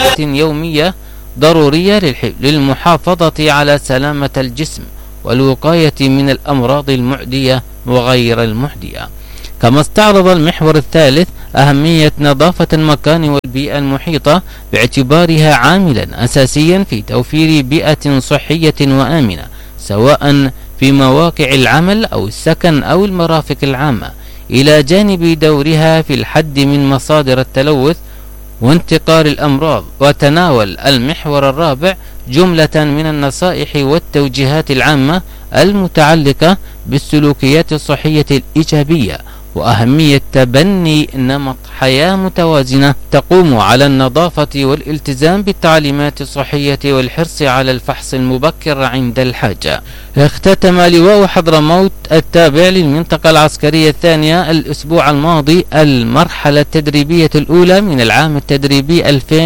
يومية ضرورية للمحافظة على سلامة الجسم والوقاية من الأمراض المعدية وغير المعدية. كما استعرض المحور الثالث أهمية نظافة المكان والبيئة المحيطة باعتبارها عاملا أساسيا في توفير بيئة صحية وآمنة، سواء في مواقع العمل أو السكن أو المرافق العامة، إلى جانب دورها في الحد من مصادر التلوث وانتقال الأمراض. وتناول المحور الرابع جملة من النصائح والتوجيهات العامة المتعلقة بالسلوكيات الصحية الإيجابية وأهمية تبني نمط حياة متوازنة تقوم على النظافة والالتزام بالتعليمات الصحية والحرص على الفحص المبكر عند الحاجة. اختتم لواء حضرموت التابع للمنطقة العسكرية الثانية الأسبوع الماضي المرحلة التدريبية الأولى من العام التدريبي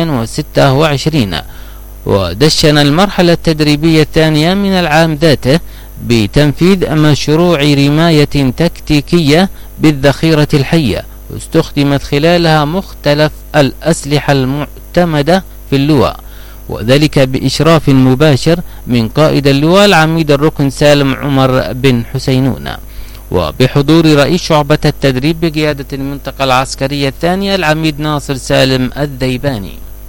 2026، ودشن المرحلة التدريبية الثانية من العام ذاته بتنفيذ مشروع رماية تكتيكية بالذخيرة الحية، واستخدمت خلالها مختلف الأسلحة المعتمدة في اللواء، وذلك بإشراف مباشر من قائد اللواء العميد الركن سالم عمر بن حسينون، وبحضور رئيس شعبة التدريب بقيادة المنطقة العسكرية الثانية العميد ناصر سالم الذيباني.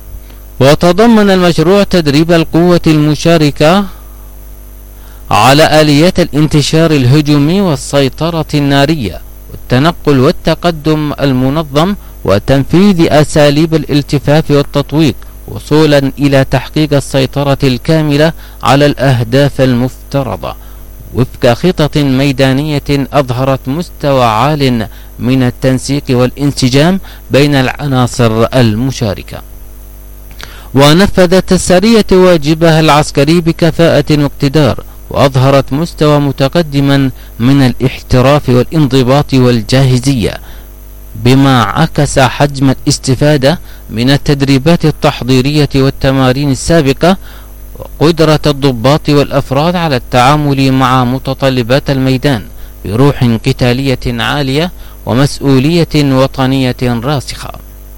وتضمن المشروع تدريب القوة المشاركة على آليات الانتشار الهجومي والسيطرة النارية والتنقل والتقدم المنظم وتنفيذ أساليب الالتفاف والتطويق، وصولا إلى تحقيق السيطرة الكاملة على الأهداف المفترضة وفق خطط ميدانية أظهرت مستوى عال من التنسيق والانسجام بين العناصر المشاركة. ونفذت السرية واجبها العسكري بكفاءة واقتدار، وأظهرت مستوى متقدما من الاحتراف والانضباط والجاهزية، بما عكس حجم الاستفادة من التدريبات التحضيرية والتمارين السابقة، وقدرة الضباط والأفراد على التعامل مع متطلبات الميدان بروح قتالية عالية ومسؤولية وطنية راسخة.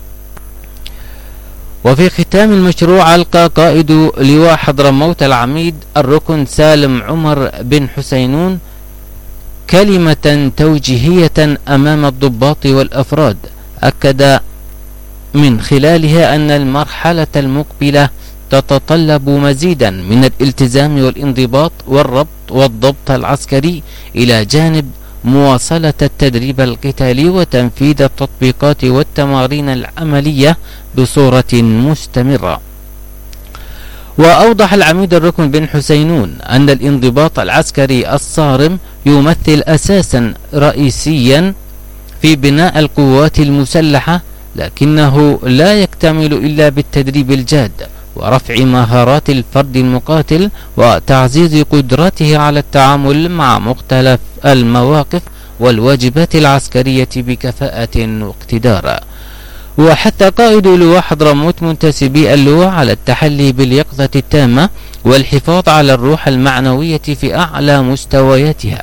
وفي ختام المشروع ألقى قائد لواء حضرموت العميد الركن سالم عمر بن حسينون كلمة توجيهية أمام الضباط والأفراد، أكد من خلالها أن المرحلة المقبلة تتطلب مزيدا من الالتزام والانضباط والضبط العسكري، إلى جانب مواصلة التدريب القتالي وتنفيذ التطبيقات والتمارين العملية بصورة مستمرة. وأوضح العميد الركن بن حسينون أن الانضباط العسكري الصارم يمثل أساسا رئيسيا في بناء القوات المسلحة، لكنه لا يكتمل إلا بالتدريب الجاد ورفع مهارات الفرد المقاتل وتعزيز قدرته على التعامل مع مختلف المواقف والواجبات العسكرية بكفاءة واقتدار. وحث قائد لواء حضرموت منتسبي اللواء على التحلي باليقظة التامة والحفاظ على الروح المعنوية في أعلى مستوياتها،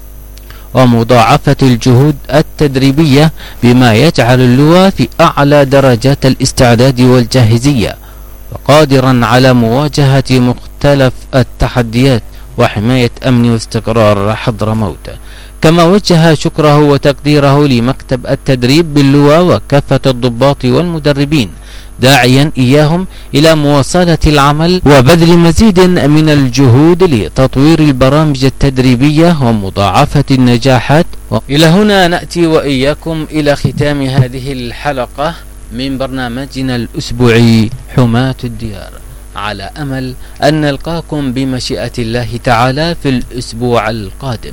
ومضاعفة الجهود التدريبية بما يجعل اللواء في أعلى درجات الاستعداد والجاهزية، وقادرا على مواجهة مختلف التحديات وحماية أمن واستقرار حضرموت. كما وجه شكره وتقديره لمكتب التدريب باللواء وكافة الضباط والمدربين، داعيا إياهم إلى مواصلة العمل وبذل مزيد من الجهود لتطوير البرامج التدريبية ومضاعفة النجاحات. إلى هنا نأتي وإياكم إلى ختام هذه الحلقة من برنامجنا الأسبوعي حماة الديار، على أمل أن نلقاكم بمشيئة الله تعالى في الأسبوع القادم.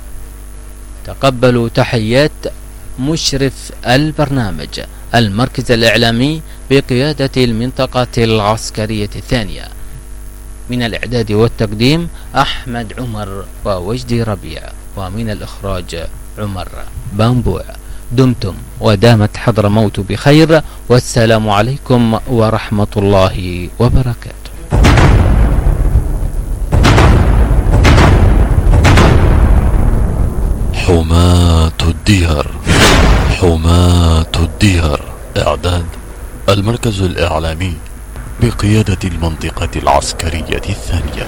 تقبلوا تحيات مشرف البرنامج، المركز الإعلامي بقيادة المنطقة العسكرية الثانية. من الإعداد والتقديم أحمد عمر ووجدي ربيع، ومن الإخراج عمر بامبوع. دمتم ودامت حضرموت بخير، والسلام عليكم ورحمة الله وبركاته. حماة الديار، حماة الديار. إعداد المركز الإعلامي بقيادة المنطقة العسكرية الثانية.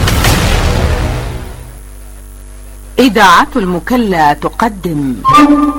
إذاعة المكلا تقدم